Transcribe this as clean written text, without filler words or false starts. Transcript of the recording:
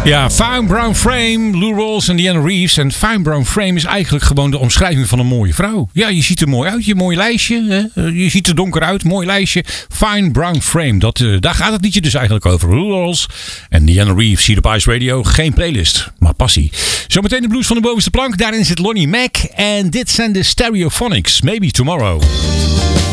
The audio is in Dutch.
Ja, Fine Brown Frame, Lou Rawls en Diana Reeves. En Fine Brown Frame is eigenlijk gewoon de omschrijving van een mooie vrouw. Ja, je ziet er mooi uit, je mooi lijstje. Hè? Je ziet er donker uit, mooi lijstje. Fine Brown Frame, daar gaat het liedje dus eigenlijk over. Lou Rawls en Diana Reeves hier op Ice Radio. Geen playlist, maar passie. Zometeen de blues van de bovenste plank. Daarin zit Lonnie Mac. En dit zijn de Stereophonics. Maybe Tomorrow.